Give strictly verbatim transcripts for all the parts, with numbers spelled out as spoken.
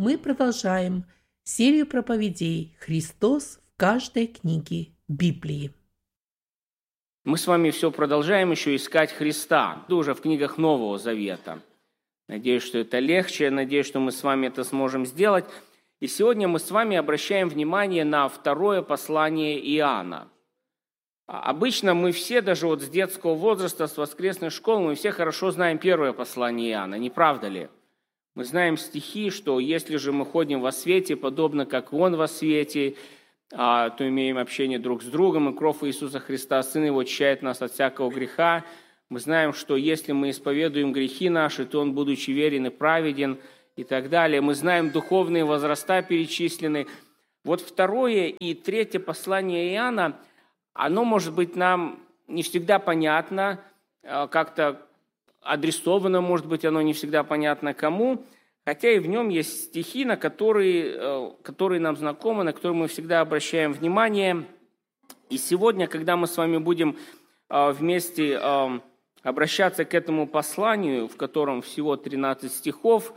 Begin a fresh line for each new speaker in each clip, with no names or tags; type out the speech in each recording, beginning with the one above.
мы продолжаем серию проповедей «Христос в каждой книге Библии».
Мы с вами все продолжаем еще искать Христа, уже в книгах Нового Завета. Надеюсь, что это легче, надеюсь, что мы с вами это сможем сделать. И сегодня мы с вами обращаем внимание на второе послание Иоанна. Обычно мы все, даже вот с детского возраста, с воскресной школы, мы все хорошо знаем первое послание Иоанна, не правда ли? Мы знаем стихи, что если же мы ходим во свете, подобно как Он во свете, то имеем общение друг с другом, и кровь Иисуса Христа, Сын Его, очищает нас от всякого греха. Мы знаем, что если мы исповедуем грехи наши, то Он, будучи верен и праведен, и так далее. Мы знаем, духовные возраста перечислены. Вот второе и третье послание Иоанна, оно, может быть, нам не всегда понятно, как-то адресовано, может быть, оно не всегда понятно кому, хотя и в нем есть стихи, на которые, которые нам знакомы, на которые мы всегда обращаем внимание. И сегодня, когда мы с вами будем вместе обращаться к этому посланию, в котором всего тринадцать стихов,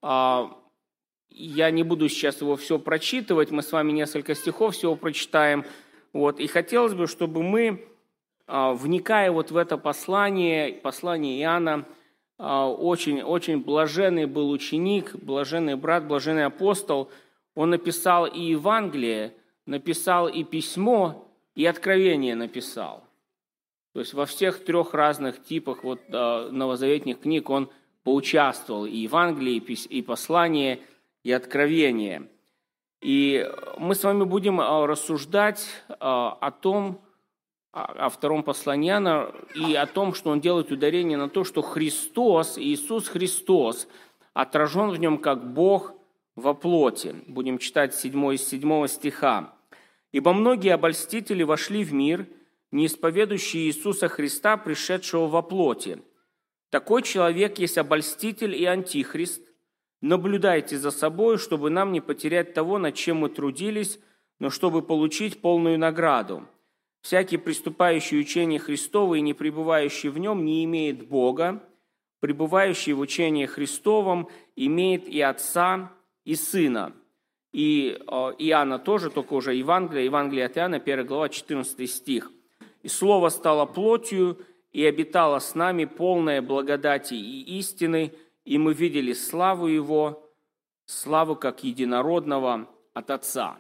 я не буду сейчас его все прочитывать, мы с вами несколько стихов всего прочитаем. Вот. И хотелось бы, чтобы мы, вникая вот в это послание, послание Иоанна, очень, очень блаженный был ученик, блаженный брат, блаженный апостол. Он написал и Евангелие, написал и письмо, и откровение написал. То есть во всех трех разных типах вот, новозаветных книг он поучаствовал. И Евангелие, и послание, и откровение. И мы с вами будем рассуждать о том, о втором послании Иоанна, и о том, что он делает ударение на то, что Христос, Иисус Христос, отражен в нем как Бог во плоти. Будем читать седьмого, седьмого стиха. «Ибо многие обольстители вошли в мир, не исповедующие Иисуса Христа, пришедшего во плоти. Такой человек есть обольститель и антихрист. Наблюдайте за собой, чтобы нам не потерять того, над чем мы трудились, но чтобы получить полную награду. Всякий, приступающий учение Христово и не пребывающий в нем, не имеет Бога. Пребывающий в учении Христовом имеет и Отца, и Сына». И Иоанна тоже, только уже Евангелие, Евангелие от Иоанна, первая глава, четырнадцатый стих. «И Слово стало плотью, и обитало с нами, полное благодати и истины, и мы видели славу Его, славу как единородного от Отца».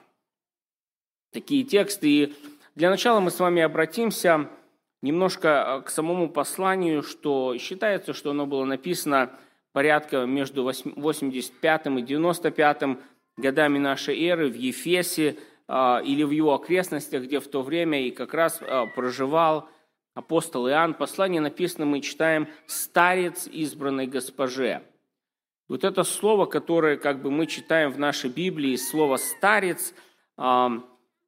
Такие тексты. И для начала мы с вами обратимся немножко к самому посланию, что считается, что оно было написано порядка между восемьдесят пятым и девяносто пятым годами нашей эры в Ефесе или в его окрестностях, где в то время и как раз проживал апостол Иоанн. Послание написано, мы читаем, «старец избранной госпоже». Вот это слово, которое как бы мы читаем в нашей Библии, слово «старец», оно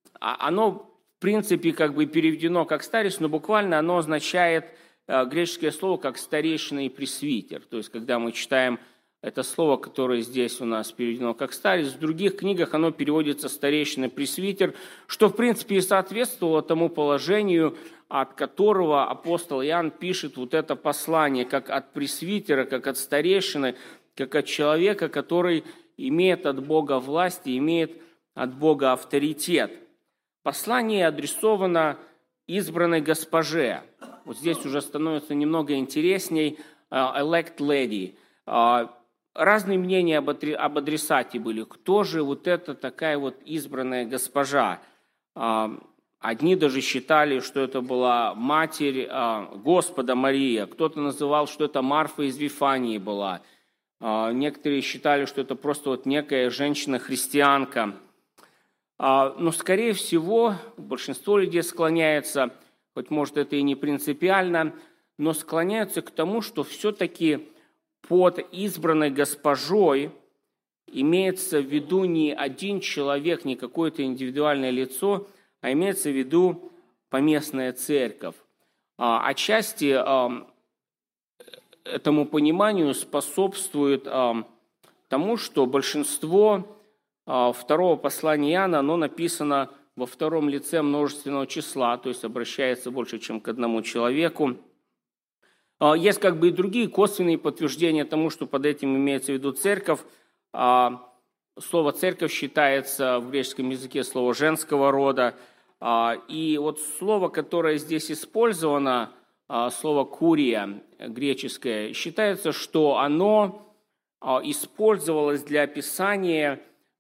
в принципе как бы переведено как «старец», но буквально оно означает греческое слово как «старейшина» и «пресвитер». То есть когда мы читаем это слово, которое здесь у нас переведено как «старец», в других книгах оно переводится «старейшина», «пресвитер», что в принципе и соответствовало тому положению, от которого апостол Иоанн пишет вот это послание, как от пресвитера, как от старейшины, как от человека, который имеет от Бога власть и имеет от Бога авторитет. Послание адресовано избранной госпоже. Вот здесь уже становится немного интересней. Elect lady. Разные мнения об адресате были. Кто же вот эта такая вот избранная госпожа? Одни даже считали, что это была матерь Господа Мария. Кто-то называл, что это Марфа из Вифании была. Некоторые считали, что это просто вот некая женщина-христианка. Но, скорее всего, большинство людей склоняется, хоть, может, это и не принципиально, но склоняются к тому, что все-таки под избранной госпожой имеется в виду не один человек, не какое-то индивидуальное лицо, а имеется в виду поместная церковь. Отчасти этому пониманию способствует тому, что большинство второго послания Иоанна, оно написано во втором лице множественного числа, то есть обращается больше, чем к одному человеку. Есть как бы и другие косвенные подтверждения тому, что под этим имеется в виду церковь. Слово «церковь» считается в греческом языке слово женского рода. И вот слово, которое здесь использовано, слово «курия» греческое, считается, что оно использовалось для описания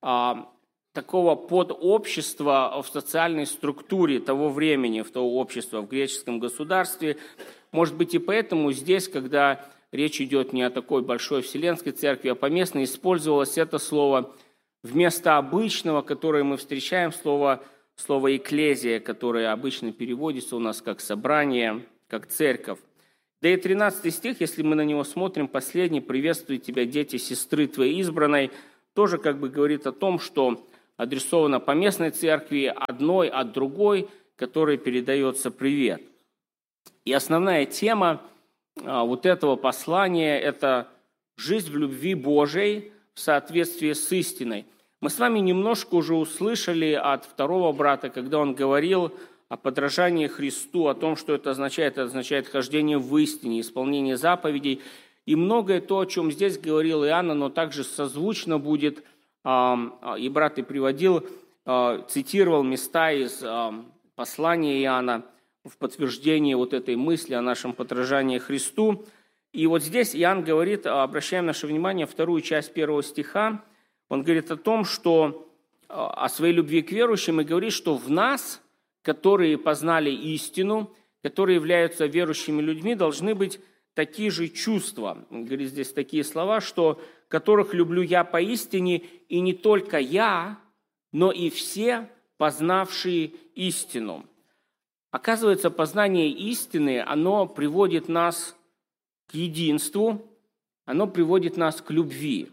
такого подобщества в социальной структуре того времени, в того общества, в греческом государстве. Может быть, и поэтому здесь, когда речь идет не о такой большой вселенской церкви, а поместной, использовалось это слово вместо обычного, которое мы встречаем, слово, слово «экклезия», которое обычно переводится у нас как «собрание», как «церковь». Да и тринадцатый стих, если мы на него смотрим, последний: «Приветствую тебя, дети сестры твоей избранной», тоже как бы говорит о том, что адресовано поместной церкви, одной от другой, которой передается привет. И основная тема вот этого послания – это жизнь в любви Божией в соответствии с истиной. Мы с вами немножко уже услышали от второго брата, когда он говорил о подражании Христу, о том, что это означает. Это означает хождение в истине, исполнение заповедей. И многое то, о чем здесь говорил Иоанн, но также созвучно будет. И брат и приводил, цитировал места из послания Иоанна в подтверждение вот этой мысли о нашем подражании Христу. И вот здесь Иоанн говорит, обращаем наше внимание, вторую часть первого стиха. Он говорит о том, что о своей любви к верующим, и говорит, что в нас, которые познали истину, которые являются верующими людьми, должны быть такие же чувства. Он говорит здесь такие слова, что «которых люблю я поистине, и не только я, но и все, познавшие истину». Оказывается, познание истины, оно приводит нас к единству, оно приводит нас к любви.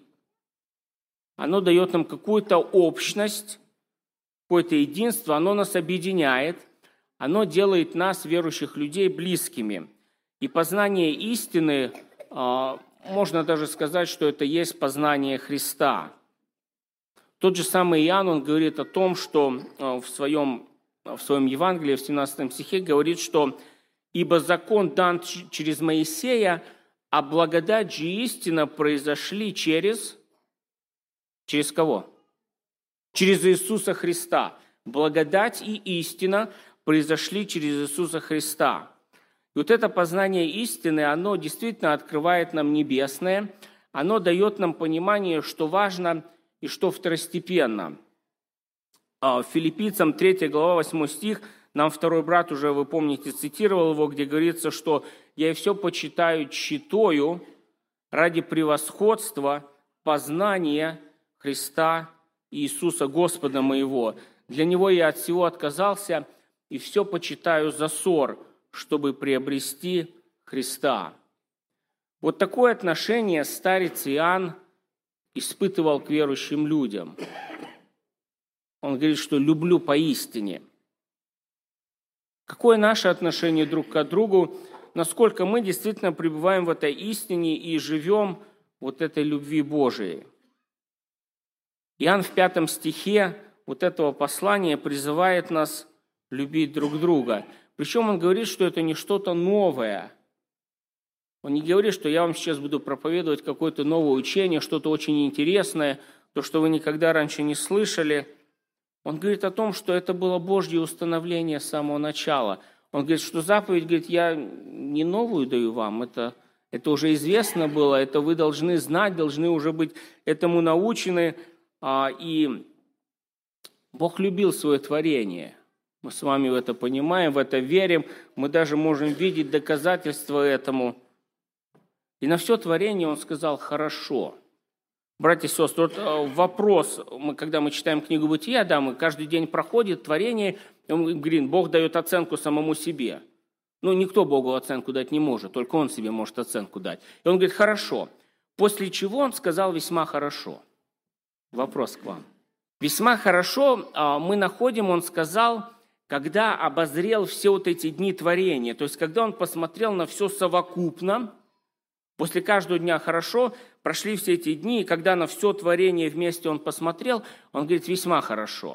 Оно дает нам какую-то общность, какое-то единство, оно нас объединяет, оно делает нас, верующих людей, близкими. И познание истины, можно даже сказать, что это есть познание Христа. Тот же самый Иоанн, он говорит о том, что в своем, в своем Евангелии, в семнадцатом стихе, говорит, что «Ибо закон дан через Моисея, а благодать же и истина произошли через...» Через кого? Через Иисуса Христа. Благодать и истина произошли через Иисуса Христа. И вот это познание истины, оно действительно открывает нам небесное, оно дает нам понимание, что важно и что второстепенно. Филиппийцам третья глава, восьмой стих, нам второй брат уже, вы помните, цитировал его, где говорится, что «я и все почитаю тщетою ради превосходства познания Христа Иисуса Господа моего. Для Него я от всего отказался, и все почитаю за ссор, чтобы приобрести Христа». Вот такое отношение старец Иоанн испытывал к верующим людям. Он говорит, что «люблю поистине». Какое наше отношение друг к другу, насколько мы действительно пребываем в этой истине и живем вот этой любви Божией. Иоанн в пятом стихе вот этого послания призывает нас любить друг друга. Причем он говорит, что это не что-то новое. Он не говорит, что я вам сейчас буду проповедовать какое-то новое учение, что-то очень интересное, то, что вы никогда раньше не слышали. Он говорит о том, что это было Божье установление с самого начала. Он говорит, что заповедь, говорит, я не новую даю вам, это, это уже известно было, это вы должны знать, должны уже быть этому научены. И Бог любил свое творение. Мы с вами в это понимаем, в это верим. Мы даже можем видеть доказательства этому. И на все творение Он сказал «хорошо». Братья и сестры, вот вопрос, мы, когда мы читаем книгу Бытия, да, мы каждый день проходит творение, и он говорит, Бог дает оценку самому себе. Ну, никто Богу оценку дать не может, только Он себе может оценку дать. И Он говорит «хорошо». После чего Он сказал «весьма хорошо». Вопрос к вам. Весьма хорошо мы находим, он сказал, когда обозрел все вот эти дни творения. То есть, когда он посмотрел на все совокупно, после каждого дня хорошо, прошли все эти дни, и когда на все творение вместе он посмотрел, он говорит, весьма хорошо.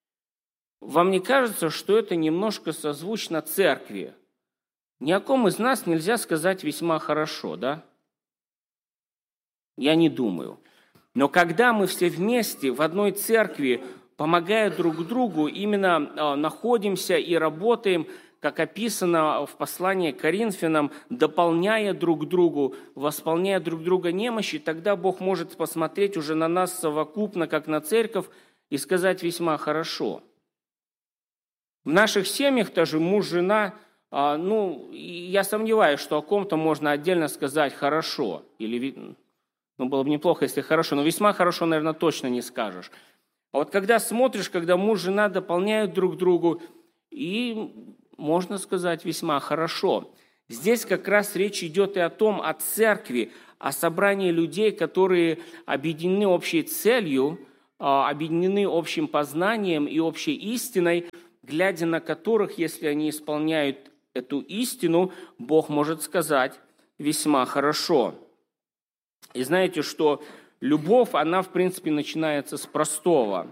Вам не кажется, что это немножко созвучно церкви? Ни о ком из нас нельзя сказать весьма хорошо, да? Я не думаю. Но когда мы все вместе в одной церкви, помогая друг другу, именно находимся и работаем, как описано в послании к Коринфянам, дополняя друг другу, восполняя друг друга немощи, тогда Бог может посмотреть уже на нас совокупно, как на церковь, и сказать весьма хорошо. В наших семьях тоже муж, жена, ну, я сомневаюсь, что о ком-то можно отдельно сказать хорошо. Или, ну, было бы неплохо, если хорошо, но весьма хорошо, наверное, точно не скажешь. А вот когда смотришь, когда муж и жена дополняют друг другу, и можно сказать весьма хорошо. Здесь как раз речь идет и о том, о церкви, о собрании людей, которые объединены общей целью, объединены общим познанием и общей истиной, глядя на которых, если они исполняют эту истину, Бог может сказать весьма хорошо. И знаете, что любовь, она, в принципе, начинается с простого.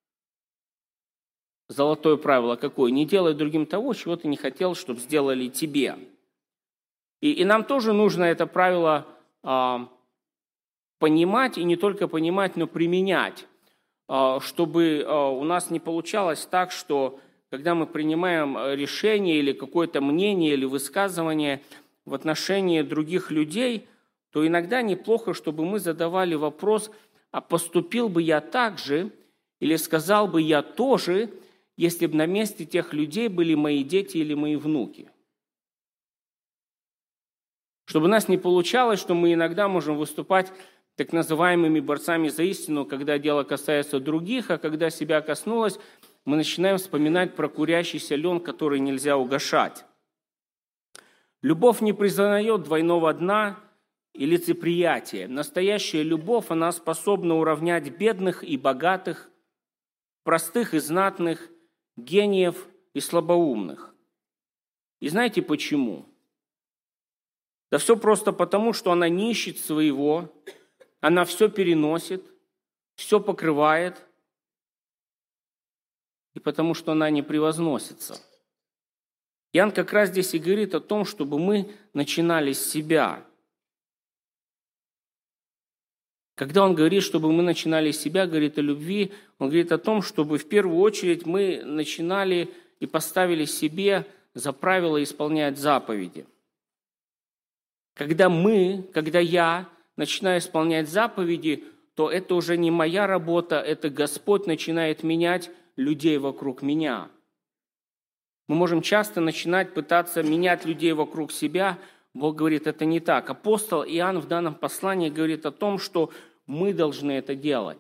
Золотое правило какое? Не делай другим того, чего ты не хотел, чтобы сделали тебе. И, и нам тоже нужно это правило а, понимать, и не только понимать, но применять, а, чтобы а, у нас не получалось так, что когда мы принимаем решение или какое-то мнение или высказывание в отношении других людей, то иногда неплохо, чтобы мы задавали вопрос, а поступил бы я так же, или сказал бы я тоже, если бы на месте тех людей были мои дети или мои внуки. Чтобы у нас не получалось, что мы иногда можем выступать так называемыми борцами за истину, когда дело касается других, а когда себя коснулось, мы начинаем вспоминать про курящийся лен, который нельзя угашать. Любовь не признает двойного дна и лицеприятия. Настоящая любовь, она способна уравнять бедных и богатых, простых и знатных, гениев и слабоумных. И знаете почему? Да все просто потому, что она не ищет своего, она все переносит, все покрывает, и потому что она не превозносится. Иоанн как раз здесь и говорит о том, чтобы мы начинали с себя. Когда он говорит, чтобы мы начинали с себя, говорит о любви, он говорит о том, чтобы в первую очередь мы начинали и поставили себе за правило исполнять заповеди. Когда мы, когда я начинаю исполнять заповеди, то это уже не моя работа, это Господь начинает менять людей вокруг меня. Мы можем часто начинать пытаться менять людей вокруг себя. Бог говорит, это не так. Апостол Иоанн в данном послании говорит о том, что мы должны это делать.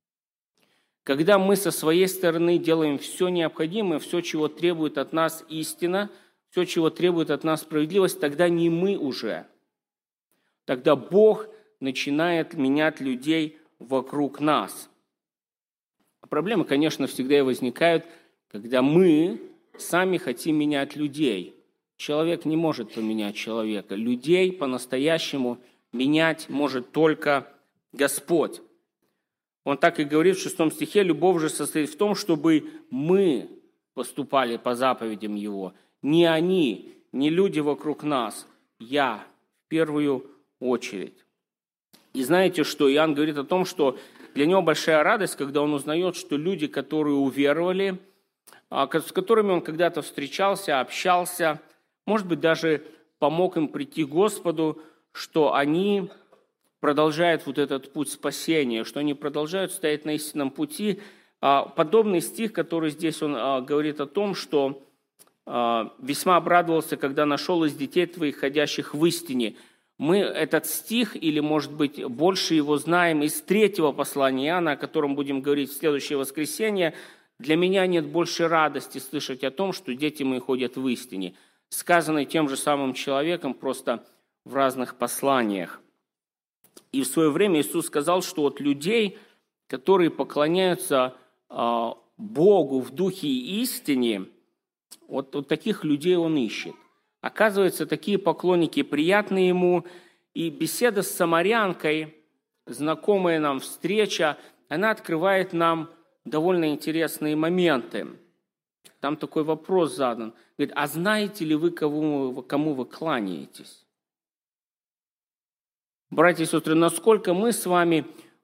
Когда мы со своей стороны делаем все необходимое, все, чего требует от нас истина, все, чего требует от нас справедливость, тогда не мы уже. Тогда Бог начинает менять людей вокруг нас. Проблемы, конечно, всегда и возникают, когда мы сами хотим менять людей. Человек не может поменять человека. Людей по-настоящему менять может только Господь. Он так и говорит в шестом стихе, любовь же состоит в том, чтобы мы поступали по заповедям Его. Не они, не люди вокруг нас, я в первую очередь. И знаете, что Иоанн говорит о том, что для него большая радость, когда он узнает, что люди, которые уверовали, с которыми он когда-то встречался, общался, может быть, даже помог им прийти к Господу, что они продолжают вот этот путь спасения, что они продолжают стоять на истинном пути. Подобный стих, который здесь он говорит о том, что весьма обрадовался, когда нашел из детей твоих, ходящих в истине. Мы этот стих, или, может быть, больше его знаем из третьего послания Иоанна, о котором будем говорить в следующее воскресенье. Для меня нет больше радости слышать о том, что дети мои ходят в истине, сказанной тем же самым человеком, просто в разных посланиях. И в свое время Иисус сказал, что от людей, которые поклоняются э, Богу в духе и истине, вот, вот таких людей Он ищет. Оказывается, такие поклонники приятны Ему, и беседа с самарянкой, знакомая нам встреча, она открывает нам довольно интересные моменты. Там такой вопрос задан. Говорит, а знаете ли вы, кому, кому вы кланяетесь? Братья и сестры, насколько мы с вами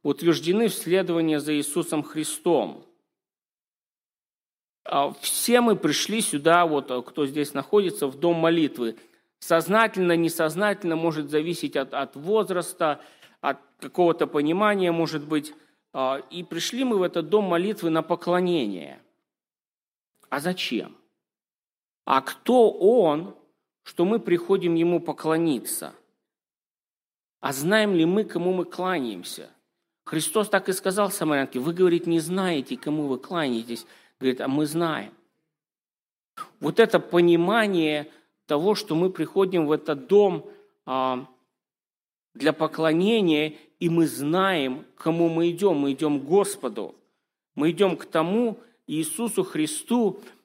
утверждены в следовании за Иисусом Христом. Все мы пришли сюда, вот кто здесь находится, в дом молитвы. Сознательно, несознательно, может зависеть от, от возраста, от какого-то понимания, может быть. И пришли мы в этот дом молитвы на поклонение. А зачем? А кто Он, что мы приходим Ему поклониться? А знаем ли мы, кому мы кланяемся? Христос так и сказал самарянке: вы, говорит, не знаете, кому вы кланяетесь. Говорит, а мы знаем. Вот это понимание того, что мы приходим в этот дом а, для поклонения, и мы знаем, к кому мы идем. Мы идем к Господу. Мы идем к тому Иисусу Христу,